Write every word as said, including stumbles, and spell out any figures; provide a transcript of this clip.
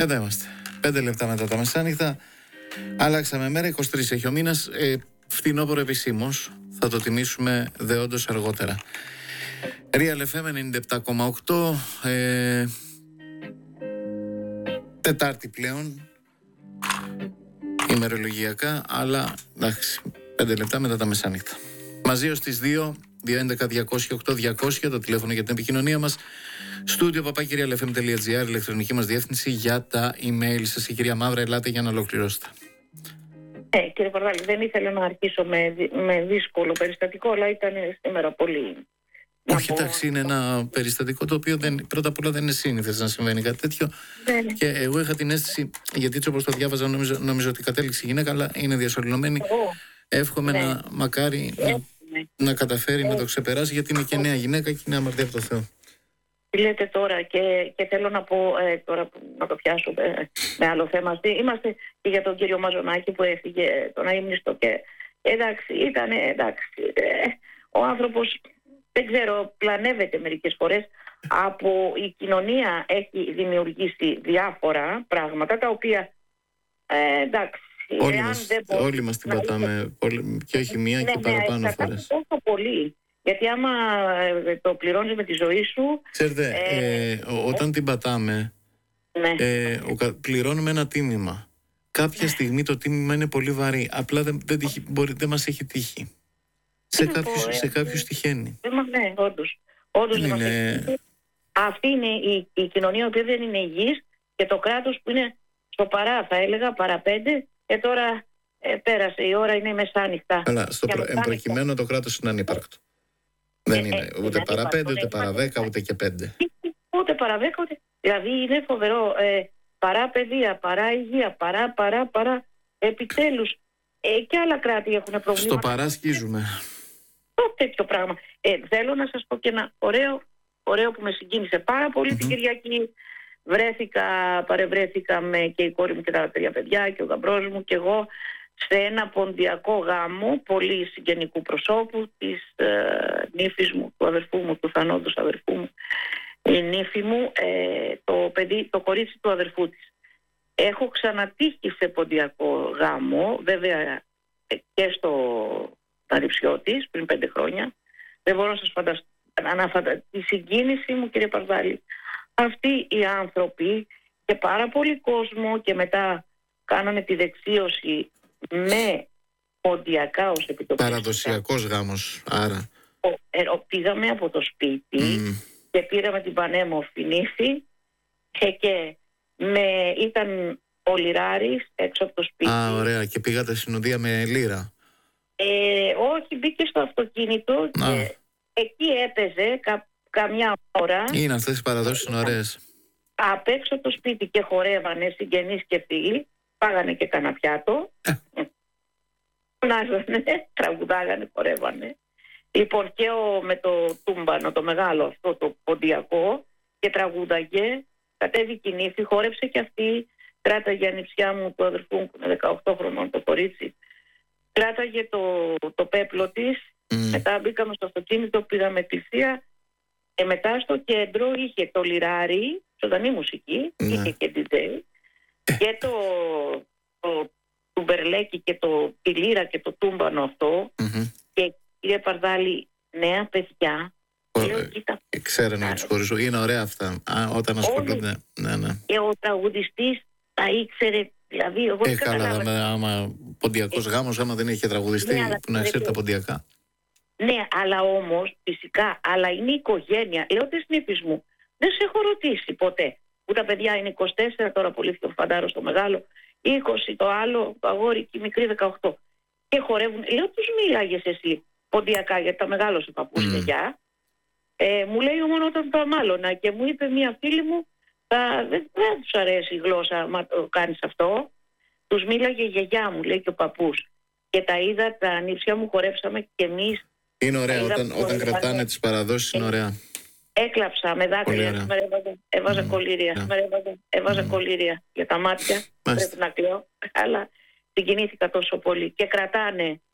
Εδώ είμαστε. Πέντε λεπτά μετά τα μεσάνυχτα. Αλλάξαμε μέρα, είκοσι τρεις έχει ο μήνας. Ε, φθινόπωρο επισήμως. Θα το τιμήσουμε δεόντως αργότερα. Real εφ εμ ενενήντα επτά κόμμα οκτώ. Ε, Τετάρτη πλέον. Ημερολογιακά, αλλά εντάξει, πέντε λεπτά μετά τα μεσάνυχτα. Μαζί ως τις δύο, δύο έντεκα διακόσια οκτώ διακόσια, το τηλέφωνο για την επικοινωνία μας. Στούντιο παπάκι real f m dot g r, ηλεκτρονική μας διεύθυνση για τα email σας. Η κυρία Μαύρα, ελάτε για να ολοκληρώσετε. Ε, κύριε Παρδάλη, δεν ήθελα να αρχίσω με, με δύσκολο περιστατικό, αλλά ήταν σήμερα πολύ... Όχι, εντάξει, είναι ένα περιστατικό το οποίο δεν, πρώτα απ' όλα δεν είναι σύνηθες να συμβαίνει κάτι τέτοιο. Δεν. Και εγώ είχα την αίσθηση, γιατί έτσι όπως το διάβαζα, νομίζω, νομίζω ότι κατέληξε η γυναίκα, αλλά είναι διασωληνωμένη. Εύχομαι ναι. να μακάρι ναι. να, να καταφέρει ναι. να το ξεπεράσει, γιατί είναι και νέα γυναίκα και είναι αμαρτία από το Θεό. Τι λέτε τώρα, και, και θέλω να πω ε, τώρα να το πιάσω ε, με άλλο θέμα. Είμαστε και για τον κύριο Μαζονάκη που έφυγε τον αείμνηστο και εντάξει, ήταν εντάξει. Ε, ο άνθρωπος, δεν ξέρω, πλανεύεται μερικές φορές. Από η κοινωνία έχει δημιουργήσει διάφορα πράγματα τα οποία ε, εντάξει. Όλοι μας, δεν όλοι μας την πατάμε, πολύ, και όχι μία ναι, και παραπάνω ναι, φορές. Τόσο πολύ. Γιατί άμα το πληρώνεις με τη ζωή σου... Ξέρετε, ε, ε, όταν την πατάμε, ναι. ε, ο, πληρώνουμε ένα τίμημα. Κάποια στιγμή το τίμημα είναι πολύ βαρύ. Απλά δεν, δεν, τυχει, μπορεί, δεν μας έχει τύχει. Σε κάποιους, σε κάποιους τυχαίνει. Ναι, όντως. όντως δεν είναι... μας Αυτή είναι η, η κοινωνία που δεν είναι υγιής και το κράτος που είναι στο παρά, θα έλεγα, παραπέντε, και τώρα ε, πέρασε η ώρα, είναι μεσάνυχτα. Αλλά στο προ, εμπροκειμένο το κράτος είναι ανύπαρκτο. Δεν είναι ε, ούτε παρά πέντε, ούτε παρά δέκα, ούτε και πέντε. Ούτε παρά δέκα, ούτε... Δηλαδή είναι φοβερό. Ε, παρά παιδεία, παρά υγεία, παρά, παρά, παρά. Επιτέλους. Ε, και άλλα κράτη έχουν προβλήματα. Στο παρά σκίζουμε. Το τέτοιο πράγμα. Ε, θέλω να σας πω και ένα ωραίο, ωραίο που με συγκίνησε πάρα πολύ mm-hmm. την Κυριακή. Βρέθηκα, παρευρέθηκα με και η κόρη μου και τα τρία παιδιά και ο γαμπρός μου και εγώ σε ένα ποντιακό γάμο πολύ συγγενικού προσώπου της ε, νύφης μου, του αδερφού μου, του θανόντος αδερφού μου. Η νύφη μου, ε, το παιδί, το κορίτσι του αδερφού της. Έχω ξανατύχει σε ποντιακό γάμο, βέβαια ε, και στο Παριψιό της πριν πέντε χρόνια. Δεν μπορώ να σας φανταστώ τη συγκίνηση μου, κύριε Παρδάλη. Αυτοί οι άνθρωποι και πάρα πολύ κόσμο, και μετά κάναμε τη δεξίωση με ποντιακά ως επιτοπλίστων. Παραδοσιακός γάμος, άρα. Ο, ε, πήγαμε από το σπίτι mm. και πήραμε την πανέμορφη νύφη και, και με, ήταν ο λιράρης έξω από το σπίτι. Α, ωραία. Και πήγατε συνοδεία με λίρα. Ε, όχι, μπήκε στο αυτοκίνητο και εκεί έπαιζε κα, καμιά ώρα. Είναι αυτές οι παραδόσεις είναι ωραίες. Απ' έξω το σπίτι και χορεύανε συγγενείς και φίλοι. Πάγανε και κανένα πιάτο. Φωνάζανε, τραγουδάγανε, χορεύανε. Λοιπόν, και ο, με το τούμπανο, το μεγάλο αυτό, το ποντιακό, και τραγούδαγε. Κατέβηκε η νύφη, χόρεψε και αυτή. Κράταγε ανιψιά μου του αδερφού μου που είναι δεκαοκτώ χρονών, το κορίτσι. Κράταγε το, το πέπλο της. Mm. Μετά μπήκαμε στο αυτοκίνητο, πήγαμε εκκλησία. Και μετά στο κέντρο είχε το λιράρι, ζωντανή μουσική, mm. είχε και ντι τζέι. Και το, το τουμπερλέκι και το, τη λύρα και το τούμπανο αυτό. Mm-hmm. Και κύριε Παρδάλη, νέα παιδιά. Oh, λέω, κοίτα, ε, ξέρανε να τους χωρίσω. Είναι ωραία αυτά. Α, όταν ασχολούνται. Ναι, ναι. Και ο τραγουδιστής τα ήξερε. Δηλαδή, εγώ ε, καλά, με, άμα ποντιακός ε, γάμος, άμα δεν είχε τραγουδιστεί, ναι, που να ξέρει τα ποντιακά. Ναι, αλλά όμως, φυσικά, αλλά είναι η οικογένεια. Λέω της νύφης μου, δεν σε έχω ρωτήσει ποτέ. Που τα παιδιά είναι είκοσι τέσσερα, τώρα πολύ πιο φαντάρο στο μεγάλο, είκοσι το άλλο, το αγόρι και η μικρή δεκαοκτώ. Και χορεύουν. Λέω, τους μίλαγες εσύ ποντιακά, γιατί τα μεγάλωσε παππούς και γεια. Ε, μου λέει μόνο όταν το αμάλωνα, και μου είπε μια φίλη μου, θα, δεν, δεν τους αρέσει η γλώσσα, μα το κάνεις αυτό. Τους μίλαγε η γιαγιά μου, λέει, και ο παππούς. Και τα είδα, τα νύψια μου χορέψαμε και εμείς. Είναι ωραία, όταν, όταν κρατάνε τις παραδόσεις είναι ωραία. Έκλαψα με δάκρυα, έβαζα, έβαζα mm. κολλήρια, yeah. έβαζα, έβαζα mm. κολλήρια για τα μάτια, πρέπει να κλαίω, αλλά συγκινήθηκα τόσο πολύ. Και κρατάνε